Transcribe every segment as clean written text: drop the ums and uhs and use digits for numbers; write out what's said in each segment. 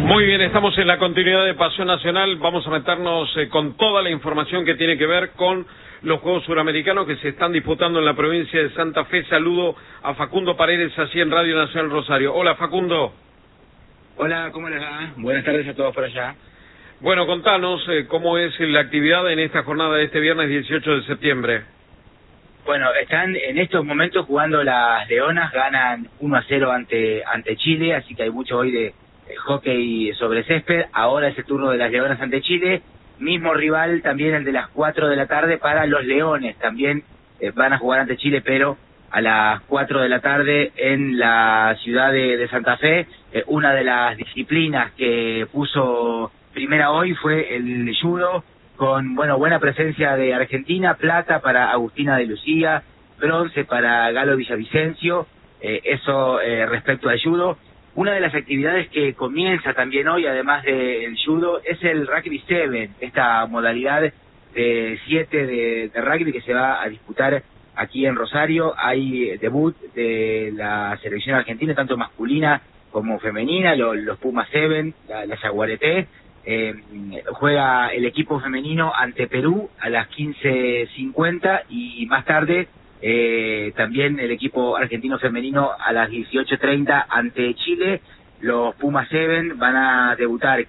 Muy bien, estamos en la continuidad de Pasión Nacional. Vamos a meternos con toda la información que tiene que ver con los Juegos Suramericanos que se están disputando en la provincia de Santa Fe. Saludo a Facundo Paredes, así en Radio Nacional Rosario. Hola, Facundo. Hola, ¿cómo les va? Buenas tardes a todos por allá. Bueno, contanos cómo es la actividad en esta jornada de este viernes 18 de septiembre. Bueno, están en estos momentos jugando las Leonas, ganan 1-0 ante Chile, así que hay mucho hoy de hockey sobre césped. Ahora es el turno de las Leonas ante Chile, mismo rival también el de las 4 de la tarde para los Leones, también van a jugar ante Chile, pero a las 4 de la tarde en la ciudad de Santa Fe. Una de las disciplinas que puso primera hoy fue el judo, con buena presencia de Argentina, plata para Agustina de Lucía, bronce para Galo Villavicencio, eso respecto al judo. Una de las actividades que comienza también hoy, además del judo, es el rugby 7, esta modalidad de 7 de rugby que se va a disputar aquí en Rosario. Hay debut de la selección argentina, tanto masculina como femenina, los Pumas 7, la Jaguareté. Juega el equipo femenino ante Perú a las 15:50 y más tarde también el equipo argentino femenino a las 18:30 ante Chile. Los Pumas 7 van a debutar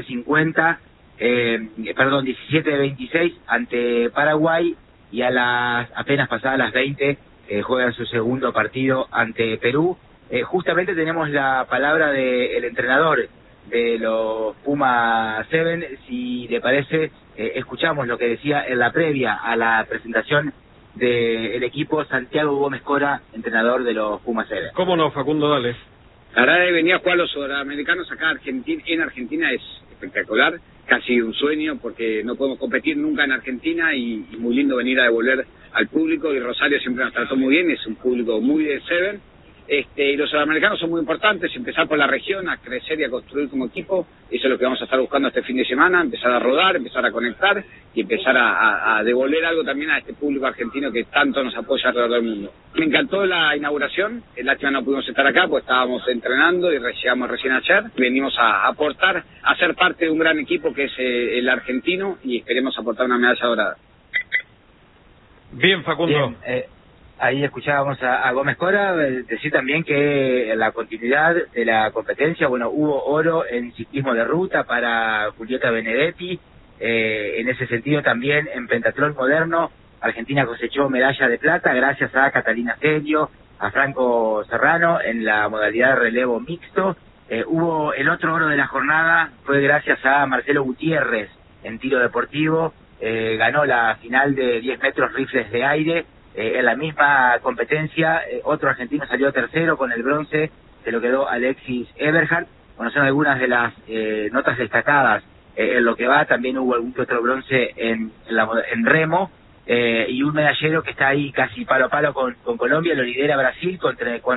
17:26 ante Paraguay, y a las apenas pasadas las 20 juegan su segundo partido ante Perú. Justamente tenemos la palabra del entrenador de los Puma 7, si le parece, escuchamos lo que decía en la previa a la presentación del equipo, Santiago Gómez Cora, entrenador de los Puma 7. ¿Cómo no, Facundo? Dale. La verdad de venir a jugar a los sudamericanos acá en Argentina es espectacular, casi un sueño, porque no podemos competir nunca en Argentina y muy lindo venir a devolver al público, y Rosario siempre nos trató muy bien, es un público muy de Seven. Y los sudamericanos son muy importantes, empezar por la región, a crecer y a construir como equipo. Eso es lo que vamos a estar buscando este fin de semana, empezar a rodar, empezar a conectar y empezar a devolver algo también a este público argentino que tanto nos apoya alrededor del mundo. Me encantó la inauguración, lástima no pudimos estar acá porque estábamos entrenando y llegamos recién ayer. Venimos a aportar, a ser parte de un gran equipo que es el argentino, y esperemos aportar una medalla dorada. Bien, Facundo. Bien, ahí escuchábamos a Gómez Cora decir también que en la continuidad de la competencia, hubo oro en ciclismo de ruta para Julieta Benedetti. En ese sentido también en pentatlón moderno, Argentina cosechó medalla de plata gracias a Catalina Celio, a Franco Serrano en la modalidad de relevo mixto. Hubo el otro oro de la jornada, fue gracias a Marcelo Gutiérrez en tiro deportivo, ganó la final de 10 metros rifles de aire. En la misma competencia, otro argentino salió tercero con el bronce, se lo quedó Alexis Eberhardt. Son algunas de las notas destacadas en lo que va. También hubo algún que otro bronce en remo, y un medallero que está ahí casi palo a palo con Colombia, lo lidera Brasil con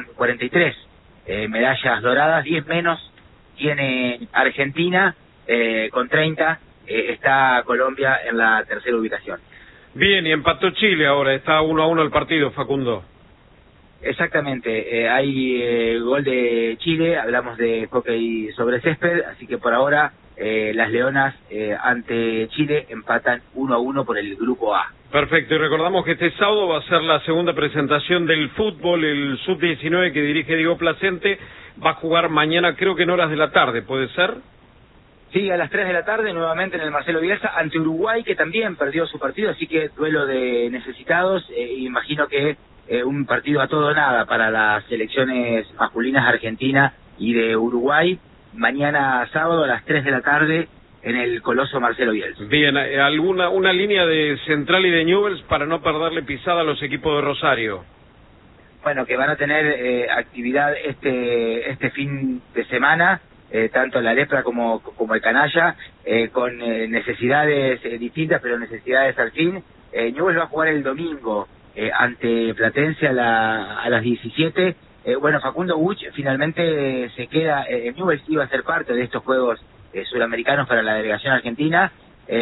43 medallas doradas, 10 menos tiene Argentina con 30, está Colombia en la tercera ubicación. Bien, y empató Chile ahora, está 1-1 el partido, Facundo. Exactamente, hay gol de Chile, hablamos de hockey sobre césped, así que por ahora las Leonas ante Chile empatan 1-1 por el grupo A. Perfecto, y recordamos que este sábado va a ser la segunda presentación del fútbol, el sub-19 que dirige Diego Placente, va a jugar mañana, creo que en horas de la tarde, ¿puede ser? Sí, a las 3 de la tarde nuevamente en el Marcelo Bielsa ante Uruguay, que también perdió su partido, así que duelo de necesitados. Imagino que un partido a todo o nada para las selecciones masculinas argentina y de Uruguay, mañana sábado a las 3 de la tarde en el Coloso Marcelo Bielsa. Bien, una línea de Central y de Newell's para no perderle pisada a los equipos de Rosario. Bueno, que van a tener actividad este fin de semana, tanto la Lepra como el Canalla, con necesidades distintas, pero necesidades al fin. Newell's va a jugar el domingo ante Platense a las 17. Facundo Buch finalmente se queda. Newell's iba a ser parte de estos Juegos Suramericanos para la delegación argentina.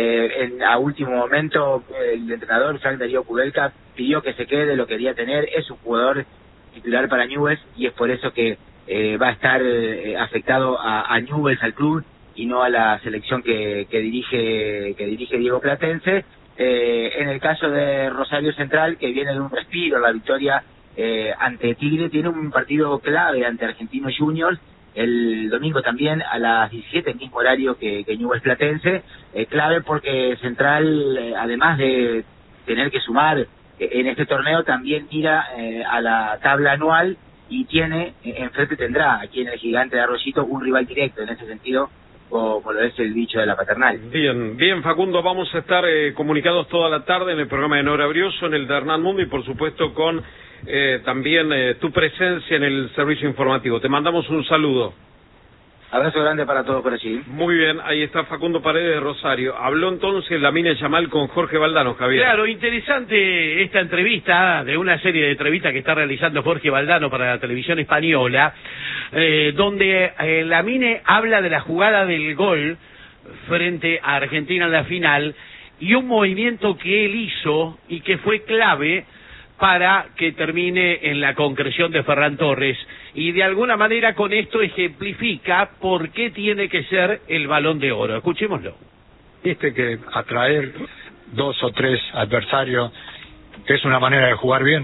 A último momento el entrenador Frank Darío Kudelka pidió que se quede, lo quería tener, es un jugador titular para Newell's y es por eso que va a estar afectado a Newell's, al club, y no a la selección que dirige Diego Platense. En el caso de Rosario Central, que viene de un respiro, la victoria ante Tigre, tiene un partido clave ante Argentinos Juniors el domingo también a las 17, el mismo horario que Newell's Platense, clave porque Central, además de tener que sumar en este torneo, también mira a la tabla anual y enfrente tendrá aquí en el Gigante de Arroyito un rival directo en ese sentido, como lo es el bicho de la Paternal. Bien, Facundo, vamos a estar comunicados toda la tarde en el programa de Nora Brioso, en el de Hernán Mundo y por supuesto con también tu presencia en el servicio informativo. Te mandamos un saludo. Abrazo grande para todos por allí. Muy bien, ahí está Facundo Paredes de Rosario. Habló entonces Lamine Yamal con Jorge Valdano, Javier. Claro, interesante esta entrevista, de una serie de entrevistas que está realizando Jorge Valdano para la televisión española, donde Lamine habla de la jugada del gol frente a Argentina en la final y un movimiento que él hizo y que fue clave para que termine en la concreción de Ferran Torres, y de alguna manera con esto ejemplifica por qué tiene que ser el Balón de Oro. Escuchémoslo. Viste que atraer 2 o 3 adversarios es una manera de jugar bien,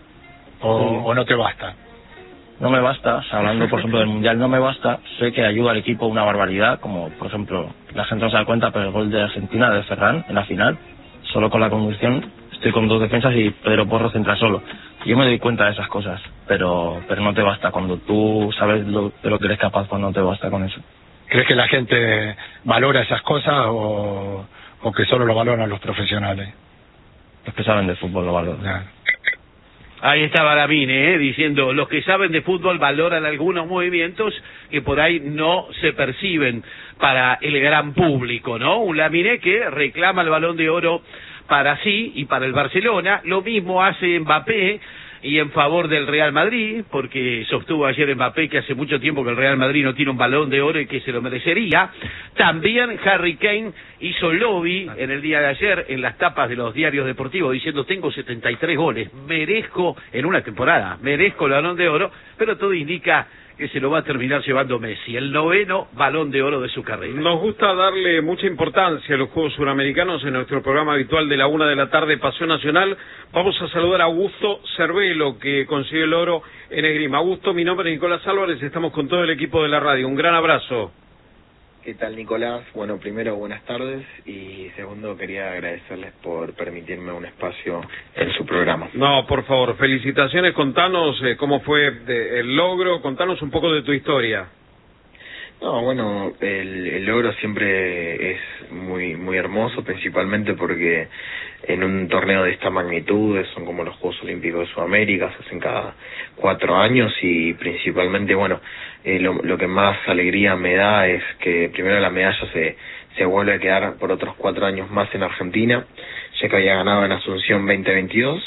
o no te basta. No me basta, o sea, hablando por ejemplo del Mundial, no me basta. Sé que ayuda al equipo una barbaridad, como por ejemplo, la gente no se da cuenta, pero el gol de Argentina de Ferran en la final, solo con la conducción, estoy con 2 defensas y Pedro Porro centra solo. Yo me doy cuenta de esas cosas, pero no te basta. Cuando tú sabes de lo que eres capaz, pues no te basta con eso. ¿Crees que la gente valora esas cosas o que solo lo valoran los profesionales? Los que saben de fútbol lo valoran. Ya. Ahí estaba Lamine, diciendo, los que saben de fútbol valoran algunos movimientos que por ahí no se perciben para el gran público, ¿no? Un Lamine que reclama el Balón de Oro para sí y para el Barcelona. Lo mismo hace Mbappé y en favor del Real Madrid, porque sostuvo ayer Mbappé que hace mucho tiempo que el Real Madrid no tiene un Balón de Oro y que se lo merecería. También Harry Kane hizo lobby en el día de ayer en las tapas de los diarios deportivos diciendo: tengo 73 goles, merezco en una temporada, merezco el Balón de Oro, pero todo indica que se lo va a terminar llevando Messi, el 9º Balón de Oro de su carrera. Nos gusta darle mucha importancia a los Juegos Suramericanos en nuestro programa habitual de la 1 de la tarde, Pasión Nacional. Vamos a saludar a Augusto Cervelo, que consiguió el oro en esgrima. Augusto, mi nombre es Nicolás Álvarez, estamos con todo el equipo de la radio. Un gran abrazo. ¿Qué tal, Nicolás? Bueno, primero, buenas tardes, y segundo, quería agradecerles por permitirme un espacio en su programa. No, por favor, felicitaciones, contanos cómo fue el logro, contanos un poco de tu historia. No, bueno, el logro siempre es muy hermoso, principalmente porque en un torneo de esta magnitud, son como los Juegos Olímpicos de Sudamérica, se hacen cada 4 años, y principalmente, bueno, lo que más alegría me da es que primero la medalla se vuelve a quedar por otros 4 años más en Argentina, ya que había ganado en Asunción 2022,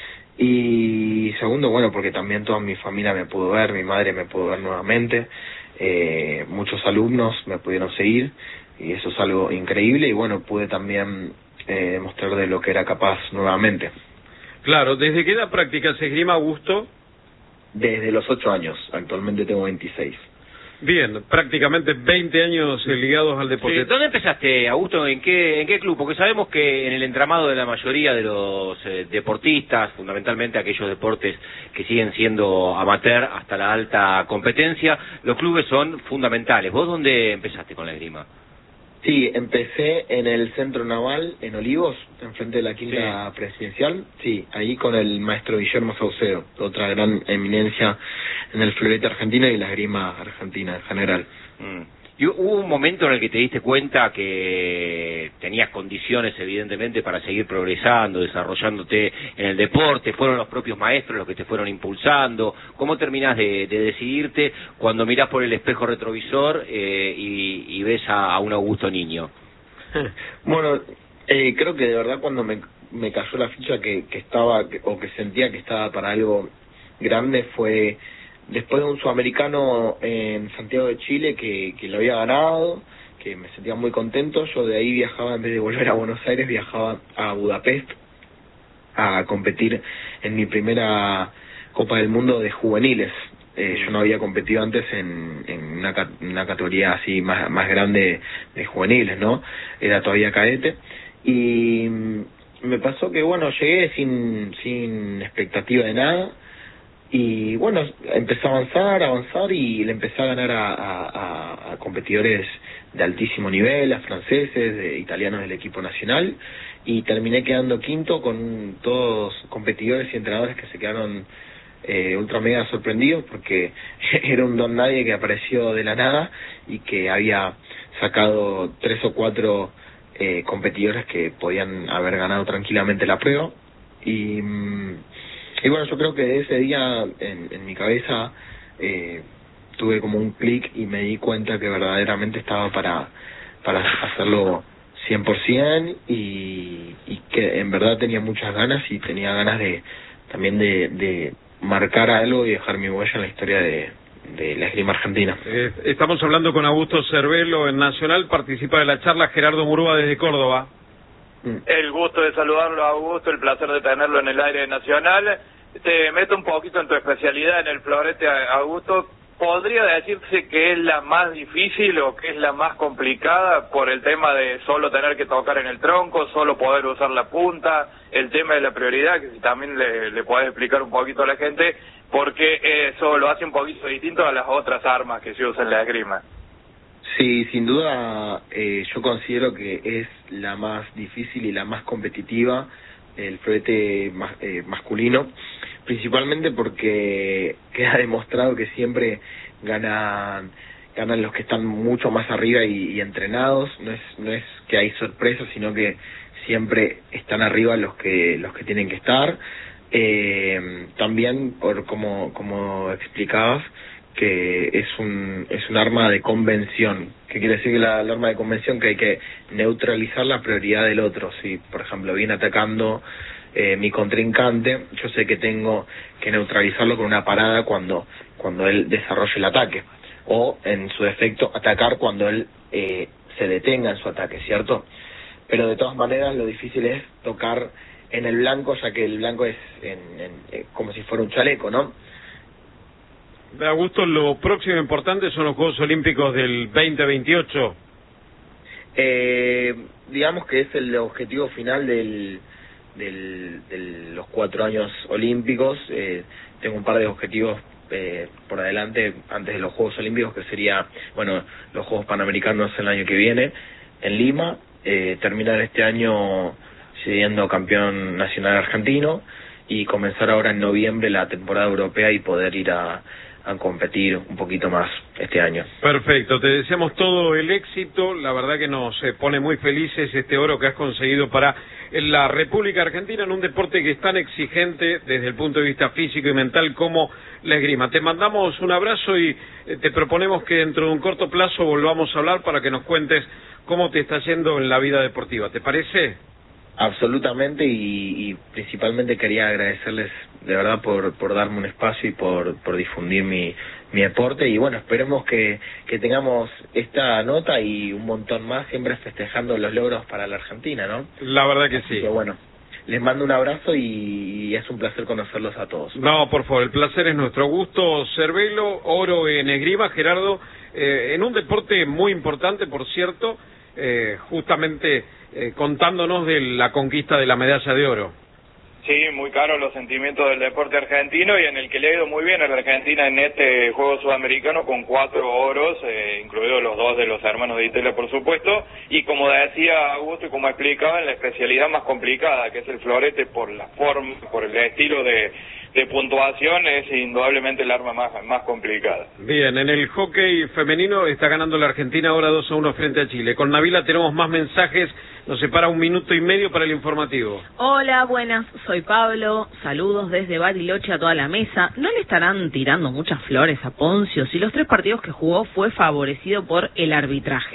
y segundo, bueno, porque también toda mi familia me pudo ver, mi madre me pudo ver nuevamente, muchos alumnos me pudieron seguir, y eso es algo increíble, y bueno, pude también demostrar de lo que era capaz nuevamente. Claro, ¿desde qué edad practicas esgrima, Augusto? Desde los 8 años, actualmente tengo 26. Bien, prácticamente 20 años ligados al deporte. Sí. ¿Dónde empezaste, Augusto? ¿En qué club? Porque sabemos que en el entramado de la mayoría de los deportistas, fundamentalmente aquellos deportes que siguen siendo amateur hasta la alta competencia, los clubes son fundamentales. ¿Vos dónde empezaste con la esgrima? Sí, empecé en el Centro Naval, en Olivos, enfrente de la Quinta Presidencial. Sí, ahí con el maestro Guillermo Saucedo, otra gran eminencia en el florete argentino y la esgrima argentina en general. ¿Y hubo un momento en el que te diste cuenta que tenías condiciones, evidentemente, para seguir progresando, desarrollándote en el deporte? ¿Fueron los propios maestros los que te fueron impulsando? ¿Cómo terminás de decidirte cuando mirás por el espejo retrovisor y ves a un Augusto niño? Bueno, creo que de verdad cuando me cayó la ficha que estaba, o que sentía que estaba para algo grande, fue después de un sudamericano en Santiago de Chile que lo había ganado, que me sentía muy contento. Yo de ahí viajaba, en vez de volver a Buenos Aires, viajaba a Budapest a competir en mi primera Copa del Mundo de juveniles. Yo no había competido antes en una categoría así más grande de juveniles, ¿no? Era todavía cadete. Y me pasó que, bueno, llegué sin expectativa de nada. Y bueno, empecé a avanzar y le empecé a ganar a competidores de altísimo nivel, a franceses, italianos del equipo nacional, y terminé quedando quinto con todos competidores y entrenadores que se quedaron ultra mega sorprendidos, porque era un don nadie que apareció de la nada y que había sacado 3 o 4 competidores que podían haber ganado tranquilamente la prueba. Y bueno, yo creo que de ese día en mi cabeza tuve como un clic y me di cuenta que verdaderamente estaba para hacerlo 100% y que en verdad tenía muchas ganas y tenía ganas también de marcar algo y dejar mi huella en la historia de la esgrima argentina. Estamos hablando con Augusto Cervelo en Nacional, participa de la charla Gerardo Murúa desde Córdoba. El gusto de saludarlo, Augusto, el placer de tenerlo en el aire nacional. Te meto un poquito en tu especialidad en el florete, Augusto. ¿Podría decirse que es la más difícil o que es la más complicada por el tema de solo tener que tocar en el tronco, solo poder usar la punta, el tema de la prioridad, que si también le podés explicar un poquito a la gente, porque eso lo hace un poquito distinto a las otras armas que se usan en la esgrima? Sí, sin duda yo considero que es la más difícil y la más competitiva, el florete masculino, principalmente porque queda demostrado que siempre ganan los que están mucho más arriba y entrenados. No es que hay sorpresas, sino que siempre están arriba los que tienen que estar. También por como explicabas, que es un arma de convención. ¿Qué quiere decir que el arma de convención? Que hay que neutralizar la prioridad del otro. Si, por ejemplo, viene atacando mi contrincante, yo sé que tengo que neutralizarlo con una parada cuando él desarrolle el ataque, o en su defecto atacar cuando él se detenga en su ataque, ¿cierto? Pero de todas maneras lo difícil es tocar en el blanco, ya que el blanco es como si fuera un chaleco, ¿no? Augusto, lo próximo importante son los Juegos Olímpicos del 2028. Digamos que es el objetivo final de los 4 años olímpicos. Tengo un par de objetivos por adelante antes de los Juegos Olímpicos, que sería, bueno, los Juegos Panamericanos el año que viene en Lima, terminar este año siendo campeón nacional argentino y comenzar ahora en noviembre la temporada europea y poder ir a competir un poquito más este año. Perfecto, te deseamos todo el éxito. La verdad que nos pone muy felices este oro que has conseguido para la República Argentina en un deporte que es tan exigente desde el punto de vista físico y mental como la esgrima. Te mandamos un abrazo y te proponemos que dentro de un corto plazo volvamos a hablar para que nos cuentes cómo te está yendo en la vida deportiva. ¿Te parece? Absolutamente, y principalmente quería agradecerles de verdad por darme un espacio y por difundir mi deporte, y bueno, esperemos que tengamos esta nota y un montón más, siempre festejando los logros para la Argentina, ¿no? La verdad que Así sí. que bueno, les mando un abrazo y es un placer conocerlos a todos. No, por favor, el placer es nuestro. Augusto Cervelo, oro en esgrima, Gerardo, en un deporte muy importante, por cierto, justamente contándonos de la conquista de la medalla de oro. Sí, muy caro los sentimientos del deporte argentino, y en el que le ha ido muy bien a la Argentina en este juego sudamericano con 4 oros, incluidos los 2 de los hermanos de Itela, por supuesto, y como decía Augusto y como explicaba, en la especialidad más complicada, que es el florete, por la forma, por el estilo de puntuación, es indudablemente el arma más complicada. Bien, en el hockey femenino está ganando la Argentina ahora 2-1 frente a Chile. Con Nabila tenemos más mensajes, nos separa 1 minuto y medio para el informativo. Hola, buenas, soy Pablo, saludos desde Bariloche a toda la mesa. ¿No le estarán tirando muchas flores a Poncio si los 3 partidos que jugó fue favorecido por el arbitraje?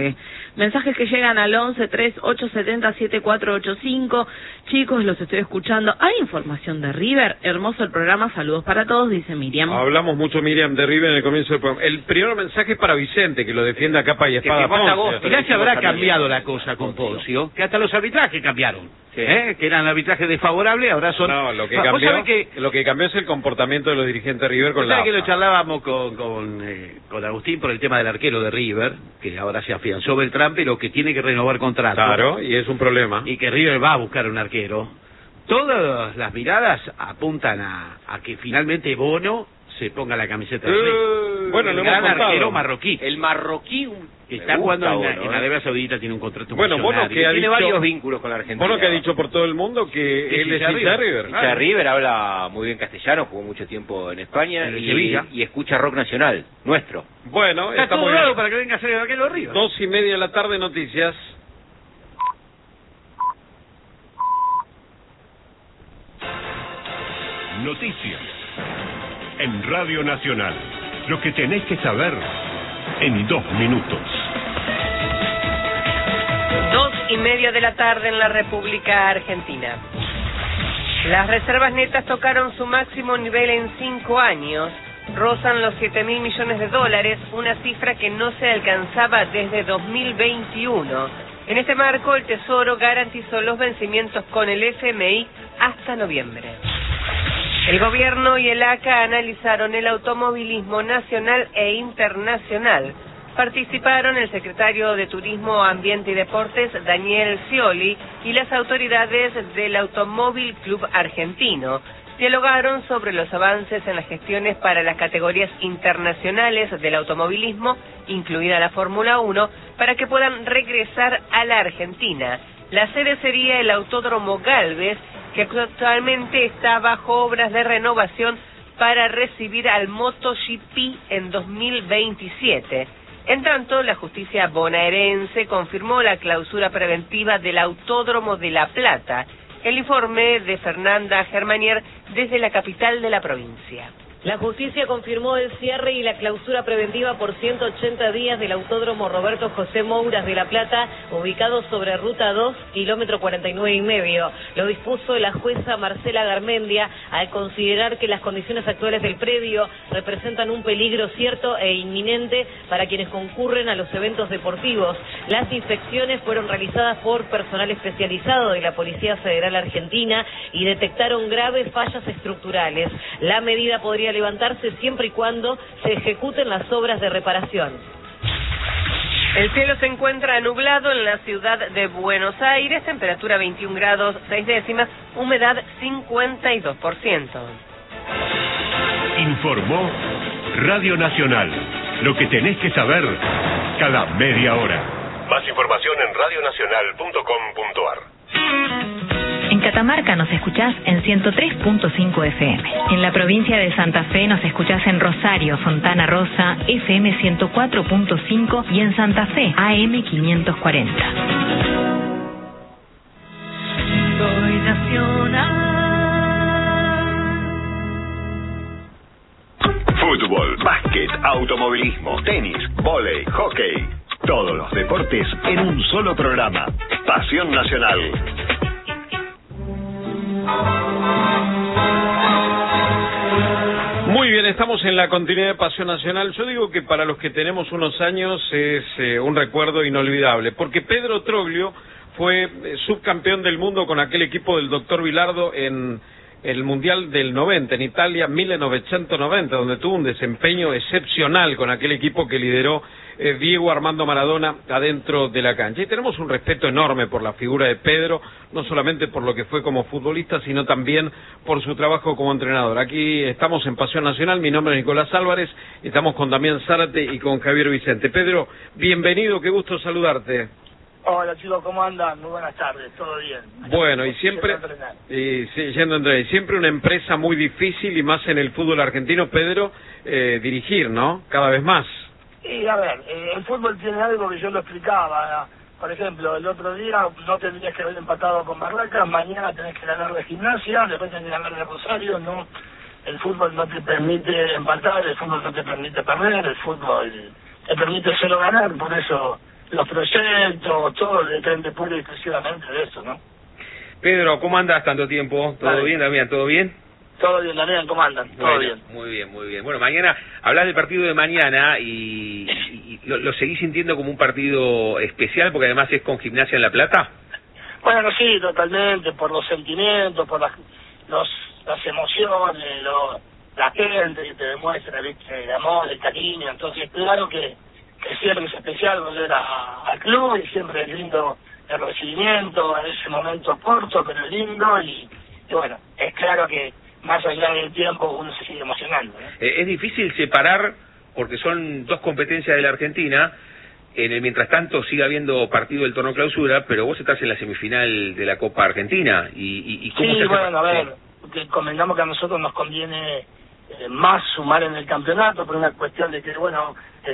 Mensajes que llegan al 11-3870-7485. Chicos, los estoy escuchando. ¿Hay información de River? Hermoso el programa, saludos para todos, dice Miriam. Hablamos mucho, Miriam, de River en el comienzo del programa. El primer mensaje es para Vicente, que lo defiende a capa y espada. Mirá si habrá cambiado la cosa con Poncio, que hasta los arbitrajes cambiaron. Sí. Que eran arbitrajes desfavorables, ahora son... No, lo que cambió es el comportamiento de los dirigentes de River con la AFA. Que lo charlábamos con Agustín por el tema del arquero de River, que ahora se afianzó Beltrán, pero que tiene que renovar contrato. Claro, y es un problema. Y que River va a buscar un arquero. Todas las miradas apuntan a que finalmente Bono se ponga la camiseta de River. Bueno, el gran arquero marroquí. El marroquí que está jugando en Arabia Saudita, tiene un contrato Bono que tiene varios vínculos con la Argentina. Bono que ha dicho por todo el mundo que él es hincha de River. Hincha de River, habla muy bien castellano, jugó mucho tiempo en España y escucha rock nacional, nuestro. Bueno, está muy bien para que venga a ser el arquero de River. 2:30 de la tarde, noticias. Noticias en Radio Nacional. Lo que tenés que saber en 2 minutos. 2:30 de la tarde en la República Argentina. Las reservas netas tocaron su máximo nivel en 5 años. Rozan los $7.000 millones, una cifra que no se alcanzaba desde 2021. En este marco, el Tesoro garantizó los vencimientos con el FMI hasta noviembre. El gobierno y el ACA analizaron el automovilismo nacional e internacional. Participaron el secretario de Turismo, Ambiente y Deportes, Daniel Scioli, y las autoridades del Automóvil Club Argentino. Dialogaron sobre los avances en las gestiones para las categorías internacionales del automovilismo, incluida la Fórmula 1, para que puedan regresar a la Argentina. La sede sería el Autódromo Gálvez, que actualmente está bajo obras de renovación para recibir al MotoGP en 2027. En tanto, la justicia bonaerense confirmó la clausura preventiva del Autódromo de La Plata. El informe de Fernanda Germanier desde la capital de la provincia. La justicia confirmó el cierre y la clausura preventiva por 180 días del Autódromo Roberto José Mouras de La Plata, ubicado sobre Ruta 2, kilómetro 49,5. Lo dispuso la jueza Marcela Garmendia al considerar que las condiciones actuales del predio representan un peligro cierto e inminente para quienes concurren a los eventos deportivos. Las inspecciones fueron realizadas por personal especializado de la Policía Federal Argentina y detectaron graves fallas estructurales. La medida podría levantarse siempre y cuando se ejecuten las obras de reparación. El cielo se encuentra nublado en la ciudad de Buenos Aires, temperatura 21 grados 6 décimas, humedad 52%. Informó Radio Nacional. Lo que tenés que saber cada media hora. Más información en radionacional.com.ar. En Catamarca nos escuchás en 103.5 FM. En la provincia de Santa Fe nos escuchás en Rosario, Fontana Rosa, FM 104.5 y en Santa Fe, AM 540. Soy nacional. Fútbol, básquet, automovilismo, tenis, vóley, hockey. Todos los deportes en un solo programa. Pasión Nacional. Muy bien, estamos en la continuidad de Pasión Nacional. Yo digo que para los que tenemos unos años es un recuerdo inolvidable, porque Pedro Troglio fue subcampeón del mundo con aquel equipo del doctor Bilardo en el Mundial del 90, en Italia, 1990, donde tuvo un desempeño excepcional con aquel equipo que lideró Diego Armando Maradona adentro de la cancha. Y tenemos un respeto enorme por la figura de Pedro, no solamente por lo que fue como futbolista, sino también por su trabajo como entrenador. Aquí estamos en Pasión Nacional, mi nombre es Nicolás Álvarez, estamos con Damián Zárate y con Javier Vicente. Pedro, bienvenido, qué gusto saludarte. Hola chicos, ¿cómo andan? Muy buenas tardes, todo bien. Bueno, y siempre, yendo a entrenar, siempre una empresa muy difícil y más en el fútbol argentino, Pedro, dirigir, ¿no? Cada vez más. Y a ver, el fútbol tiene algo que yo lo explicaba. Por ejemplo, el otro día no tendrías que haber empatado con Barracas, mañana tenés que ganar de Gimnasia, después tenés que ganar de Rosario, no. El fútbol no te permite empatar, el fútbol no te permite perder, el fútbol te permite solo ganar, por eso los proyectos, todo depende pura y exclusivamente de eso, ¿no? Pedro, ¿cómo andás tanto tiempo? ¿Todo Vale. bien, Damián? ¿Todo bien? Todo bien, Damián, ¿cómo andan? Todo Bueno, bien. Muy bien, muy bien. Bueno, mañana, hablás del partido de mañana y lo seguís sintiendo como un partido especial porque además es con Gimnasia en La Plata. Bueno, sí, totalmente, por los sentimientos, por las emociones, la gente que te demuestra, ¿viste? El amor, el cariño. Entonces, claro que siempre es especial volver al club y siempre es lindo el recibimiento en ese momento corto, pero lindo y bueno, es claro que más allá del tiempo uno se sigue emocionando, ¿no? Es difícil separar porque son dos competencias de la Argentina. En el mientras tanto sigue habiendo partido del torneo clausura, pero vos estás en la semifinal de la Copa Argentina y ¿cómo sí, se bueno, a ver, que convengamos que a nosotros nos conviene más sumar en el campeonato por una cuestión de que, bueno,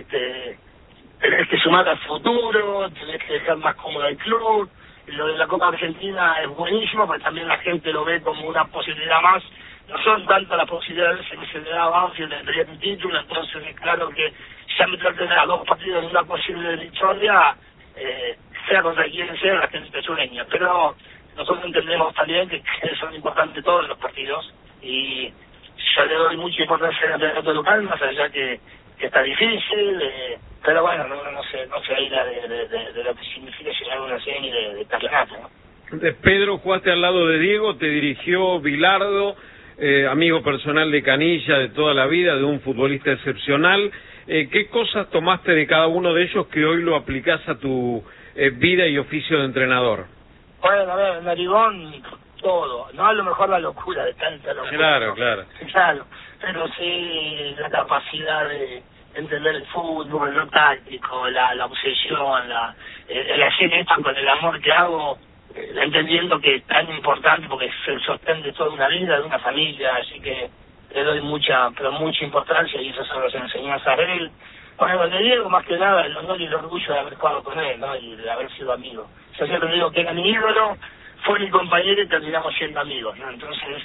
tenés que sumar al futuro, tenés que dejar más cómodo el club. Lo de la Copa Argentina es buenísimo, porque también la gente lo ve como una posibilidad más. No son tantas las posibilidades que se le da a Banfield de tener un título, entonces es claro que ya meterte a 2 partidos en una posible victoria, sea contra quien sea, la gente sueña. Pero nosotros entendemos también que son importantes todos los partidos y yo le doy mucha importancia al campeonato local, más allá que está difícil, pero bueno, no se aísla de lo que significa llegar a una semi de campeonato, ¿no? Pedro, jugaste al lado de Diego, te dirigió Bilardo, amigo personal de Canilla de toda la vida, de un futbolista excepcional. ¿Qué cosas tomaste de cada uno de ellos que hoy lo aplicás a tu vida y oficio de entrenador? Bueno, a ver, Narigón, todo, no a lo mejor la locura de tanta locura. Claro, pero sí la capacidad de entender el fútbol, lo táctico, la obsesión, el hacer esto con el amor que hago, entendiendo que es tan importante porque es el sostén de toda una vida, de una familia, así que le doy mucha importancia y esas son las enseñanzas de él. Bueno, de Diego más que nada el honor y el orgullo de haber jugado con él, ¿no? Y de haber sido amigo. Yo siempre digo que era mi ídolo, fue mi compañero y terminamos siendo amigos, ¿no? Entonces,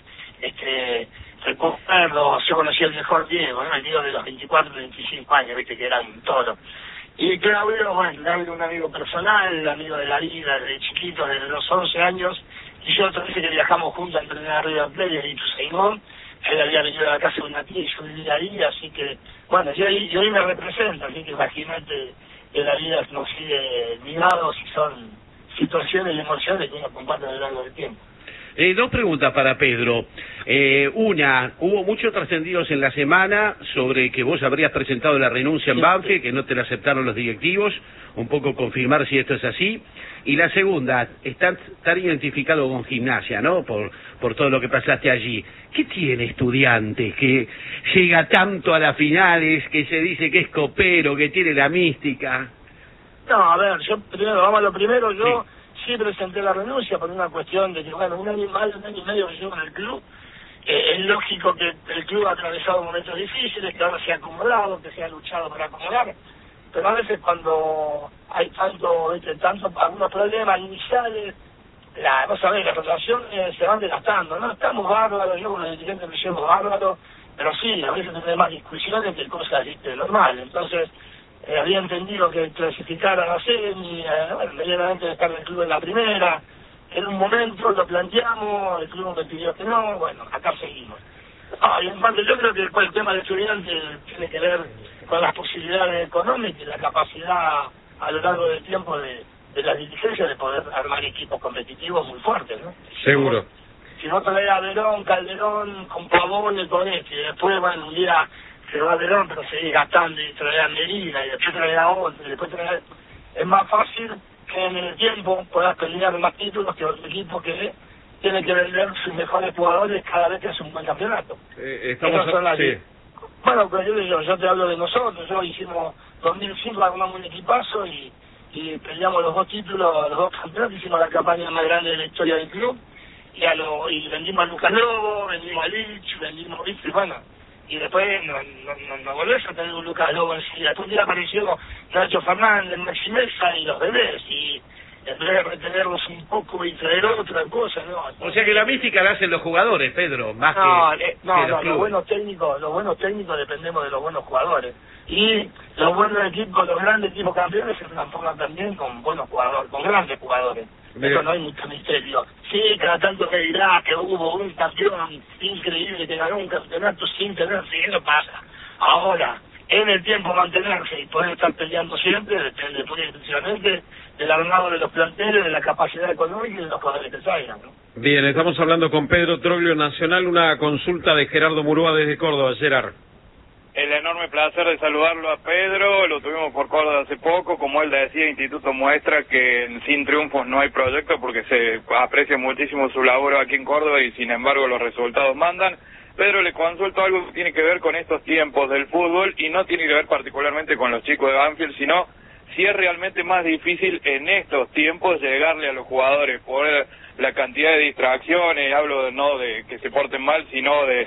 recuerdo, yo conocí al mejor Diego, ¿no? El Diego de los 24, 25 años, viste que era un toro. Y Claudio, bueno, Claudio un amigo personal, amigo de la vida, desde chiquito, desde los 11 años, y yo otra vez que viajamos juntos a entrenar a River Plate y Ituzaingó, él había venido a la casa de una tía y yo vivía ahí, así que, bueno, yo ahí me representa, así que imagínate que la vida nos sigue ligados y son situaciones y emociones que uno comparte a lo largo del tiempo. 2 preguntas para Pedro. Una, hubo muchos trascendidos en la semana sobre que vos habrías presentado la renuncia en Banfield, que no te la aceptaron los directivos, un poco confirmar si esto es así. Y la segunda, estar identificado con Gimnasia, ¿no? Por todo lo que pasaste allí. ¿Qué tiene Estudiantes que llega tanto a las finales, que se dice que es copero, que tiene la mística? No, a ver, vamos a lo primero, yo sí presenté la renuncia por una cuestión de que, bueno, un año y medio que llevo en el club, es lógico que el club ha atravesado momentos difíciles, que ahora se ha acomodado, que se ha luchado para acomodar, pero a veces cuando hay algunos problemas iniciales, vos sabés, las relaciones se van desgastando, ¿no? Estamos bárbaros, yo con los dirigentes me llevo bárbaros, pero sí, a veces tenemos más discusiones que cosas normal, entonces había entendido que clasificar a la semi, bueno, medianamente de estar en el club en la primera, en un momento lo planteamos, el club me pidió que no, bueno, acá seguimos. Y en cuanto yo creo que el tema del estudiante tiene que ver con las posibilidades económicas y la capacidad a lo largo del tiempo de la dirigencia de poder armar equipos competitivos muy fuertes, ¿no? Seguro. Si no traer a Verón, Calderón, con Pavón y con y después, bueno, un día se va a Verón, pero seguir gastando y traer a Medina y después traer a otro y después traer... Es más fácil que en el tiempo puedas pelear más títulos que otro equipo que tiene que vender sus mejores jugadores cada vez que hace un buen campeonato. Bueno, pues yo te hablo de nosotros, hicimos 2005, armamos un equipazo y peleamos los 2 títulos, los 2 campeonatos, hicimos la campaña más grande de la historia del club y vendimos a Lucas Lobo, vendimos a Lich, vendimos a bueno, y después no volvés a tener un Lucas Lobo enseguida. Un día apareció Nacho Fernández, Maxi Mesa y los bebés, y en vez de retenerlos un poco y traer otra cosa, ¿no? O sea que la mística la hacen los jugadores, Pedro, más que los buenos técnicos dependemos de los buenos jugadores. Y los buenos equipos, los grandes equipos campeones se transforman también con buenos jugadores, con grandes jugadores. Eso no hay mucho misterio. Sí, cada tanto que dirá que hubo un campeón increíble que ganó un campeonato sin tener, sí, eso pasa. Ahora, en el tiempo mantenerse y poder estar peleando siempre depende principalmente del armado de los planteles, de la capacidad económica y de los jugadores que salgan, ¿no? Bien, estamos hablando con Pedro Troglio, Nacional, una consulta de Gerardo Murúa desde Córdoba. Gerard. El enorme placer de saludarlo a Pedro, lo tuvimos por Córdoba hace poco, como él decía, Instituto muestra que sin triunfos no hay proyecto porque se aprecia muchísimo su labor aquí en Córdoba y sin embargo los resultados mandan. Pedro, le consulto algo que tiene que ver con estos tiempos del fútbol y no tiene que ver particularmente con los chicos de Banfield, sino si es realmente más difícil en estos tiempos llegarle a los jugadores por la cantidad de distracciones, hablo no de que se porten mal, sino de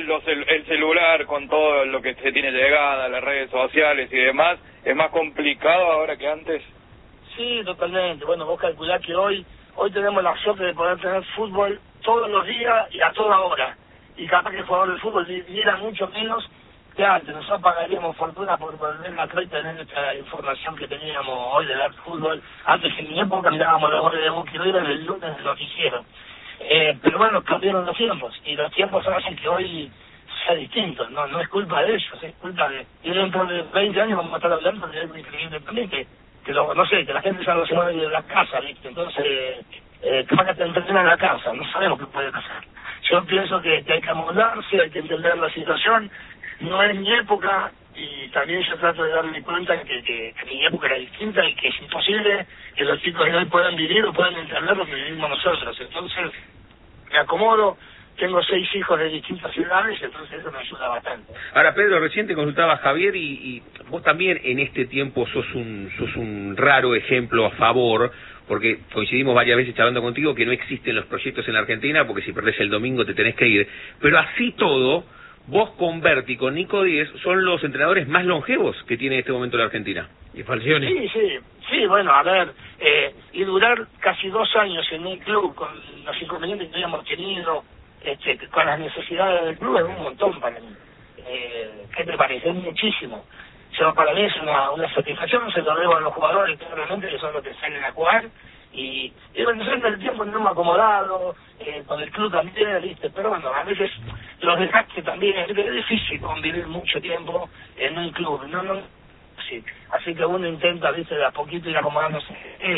el celular con todo lo que se tiene llegada, las redes sociales y demás, ¿es más complicado ahora que antes? Sí, totalmente. Bueno, vos calculás que hoy tenemos la suerte de poder tener fútbol todos los días y a toda hora. Y capaz que el jugador de fútbol diera mucho menos que antes. Nosotros pagaríamos fortuna por volver a tener esta información que teníamos hoy de dar fútbol. Antes, en mi época, mirábamos los goles de Boca y River el lunes de lo que hicieron. Pero bueno, cambiaron los tiempos, y los tiempos hacen que hoy sea distinto, no es culpa de ellos, es culpa de... Y dentro de 20 años vamos a estar hablando de algo increíble también, que no sé, que la gente ya no se mueve de la casa, ¿viste? Entonces, capaz que te entretienen en la casa, no sabemos qué puede pasar. Yo pienso que hay que amoldarse, hay que entender la situación, no es mi época, y también yo trato de darme cuenta que mi época era distinta y que es imposible que los chicos de hoy puedan vivir o puedan entender lo que vivimos nosotros. Entonces, me acomodo, tengo 6 hijos de distintas ciudades, entonces eso me ayuda bastante. Ahora, Pedro, recién te consultaba Javier y vos también en este tiempo sos un raro ejemplo a favor, porque coincidimos varias veces charlando contigo que no existen los proyectos en la Argentina, porque si perdés el domingo te tenés que ir, pero así todo, vos con Berti, con Nico Díez, son los entrenadores más longevos que tiene en este momento la Argentina. Y Falcioni. Sí, bueno, a ver, y durar casi 2 años en un club con los inconvenientes que habíamos tenido, con las necesidades del club, es un montón para mí. ¿Qué te parece? Es muchísimo. Yo, para mí es una satisfacción, se lo debo a los jugadores, claramente, que son los que salen a jugar, y bueno, yo en el tiempo no me he acomodado, con el club también, ¿viste? Pero bueno, a veces los desgastes también, es difícil convivir mucho tiempo en un club, no, sí. Así que uno intenta, ¿viste? De a poquito ir acomodándose.